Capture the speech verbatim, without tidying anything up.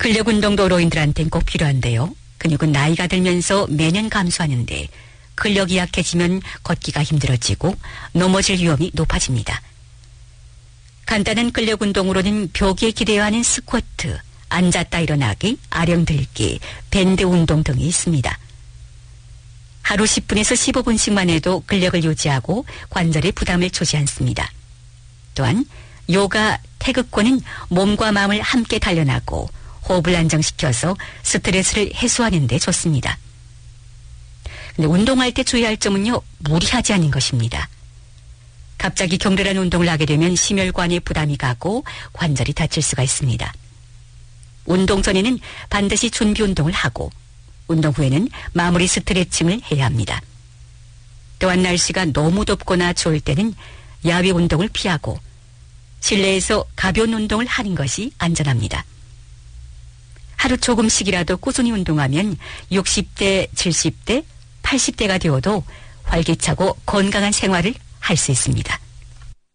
근력 운동도 노인들한테는 꼭 필요한데요. 근육은 나이가 들면서 매년 감소하는데 근력이 약해지면 걷기가 힘들어지고 넘어질 위험이 높아집니다. 간단한 근력 운동으로는 벽에 기대어 하는 스쿼트, 앉았다 일어나기, 아령 들기, 밴드 운동 등이 있습니다. 하루 십 분에서 십오 분씩만 해도 근력을 유지하고 관절에 부담을 주지 않습니다. 또한 요가, 태극권은 몸과 마음을 함께 단련하고 호흡을 안정시켜서 스트레스를 해소하는 데 좋습니다. 근데 운동할 때 주의할 점은요, 무리하지 않은 것입니다. 갑자기 격렬한 운동을 하게 되면 심혈관에 부담이 가고 관절이 다칠 수가 있습니다. 운동 전에는 반드시 준비 운동을 하고 운동 후에는 마무리 스트레칭을 해야 합니다. 또한 날씨가 너무 덥거나 추울 때는 야외 운동을 피하고 실내에서 가벼운 운동을 하는 것이 안전합니다. 하루 조금씩이라도 꾸준히 운동하면 육십 대, 칠십 대, 팔십 대가 되어도 활기차고 건강한 생활을 할 수 있습니다.